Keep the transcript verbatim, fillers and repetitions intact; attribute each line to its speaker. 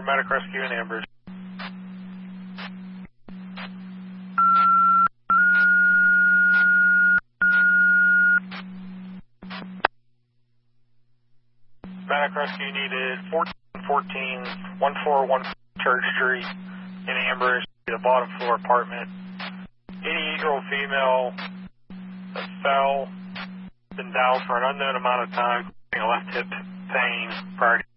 Speaker 1: for medic rescue in Ambridge. Medic rescue needed fourteen fourteen, one four one Church Street in Ambridge, the bottom floor apartment. eighty-eight-year-old female that fell, been down for an unknown amount of time, a left hip pain prior to